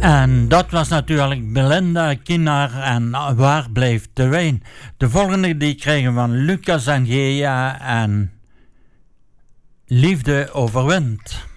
En dat was natuurlijk Belinda Kinnaar en Waar bleef de wijn? De volgende die kregen van Lucas en Gea en Liefde overwint.